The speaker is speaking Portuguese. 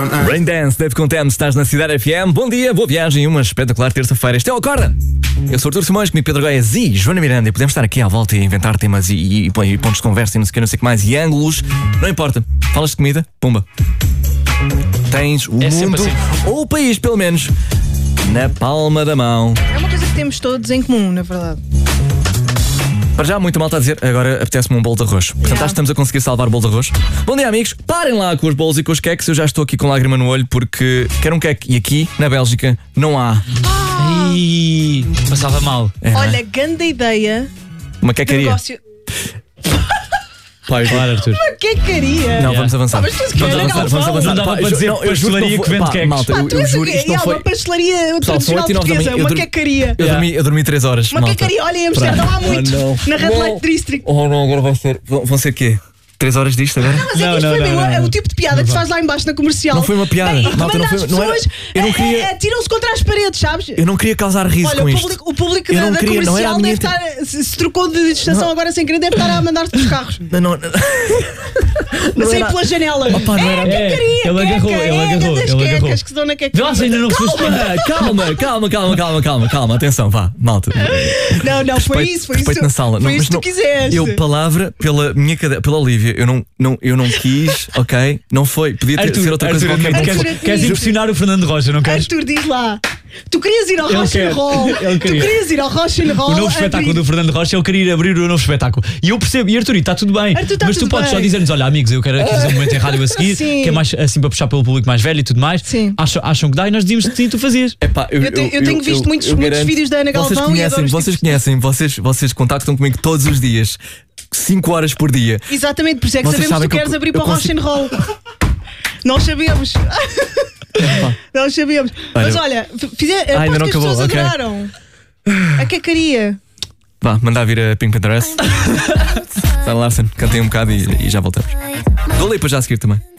Rain Dance, Dave Contem, estás na Cidade FM. Bom dia, boa viagem e uma espetacular terça-feira. Este é o Acorda. Eu sou o Artur Simões, comigo Pedro Goiás e Joana Miranda. E podemos estar aqui à volta e inventar temas e pontos de conversa e não sei o que mais, e ângulos. Não importa. Falas de comida? Pumba. Tens o mundo, assim, ou o país pelo menos, na palma da mão. É uma coisa que temos todos em comum, na verdade. Para já, muito mal está a dizer, agora apetece-me um bolo de arroz. Portanto, acho que estamos a conseguir salvar o bolo de arroz. Bom dia, amigos. Parem lá com os bolos e com os queques. Eu já estou aqui com lágrima no olho porque quero um queque. E aqui, na Bélgica, não há. Ih, passava mal. Olha, grande ideia. Uma quecaria. Negócio. Pai, Claro, Artur. Uma quecaria. não, vamos avançar. Mas tu se queres, Vamos avançar. Não dava Pá, para dizer eu juro pastelaria que vende queques. malta, Tu eu és juro, isto não foi. uma pastelaria Pessoal, são tradicional 8 e 9 da portuguesa, manhã. uma quecaria. Eu dormi 3 horas. Uma malta. quecaria, olha, em Amsterdão há muito. Na Red Light District. Oh não, agora vai ser. Vão ser quê? 3 horas disto agora? Mas é que isto foi mesmo, é o tipo de piada que se faz lá embaixo na comercial. Não foi uma piada. Bem, Malta, não foi- as não era- pessoas eu não queria- atiram-se contra as paredes, sabes? Eu não queria causar riso Olha, com o isto. público Eu da não queria, não era a comercial minha deve estar. Se trocou de estação agora sem querer, deve estar a mandar-te os carros. Não A sair era- pela janela. Opa, não era- Quecaria, Ele agarrou, ele agarrou, das ele agarrou. quecas que se dão na queca. Vê lá se ainda não foste. Calma, atenção, vá, malta. Não, foi isso. Respeito na sala. Foi Não, isso mas que tu quiseste. Eu, palavra pela minha pela Olivia, eu não quis, ok? Não foi. Podia ter ser outra coisa qualquer. Arthur, Queres impressionar o Fernando Rocha, não queres? Arthur, diz lá. Tu querias ir ao Ele Rocha quer. Roll. Ele Tu queria. querias ir ao Rocha Roll. O novo espetáculo do Fernando Rocha, ele queria ir abrir o novo espetáculo. E eu percebo, e Artur, está tudo bem. Arthur, tá mas tu tudo podes bem. só dizer-nos: olha, amigos, eu quero aqui fazer um momento em rádio a seguir, Sim. que é mais assim para puxar pelo público mais velho e tudo mais. Sim. Acham que dá e nós dizíamos que sim, tu fazias. Epá, Eu tenho visto muitos garanto- vídeos da Ana Galvão e adoro este vocês tipo de- conhecem, vocês contactam comigo todos os dias, 5 horas por dia. Exatamente, por isso é que Vocês sabemos que tu sabem que queres eu abrir para o Rocha consigo- Roll. Nós sabemos. Nós sabemos. Mas olha, ainda aposto não que as acabou, pessoas ok. adoraram. A quecaria. Vá, mandar vir a Pink Pantheress. Sara Larsen, cantem um bocado e já voltamos. Dou ali para já a seguir também.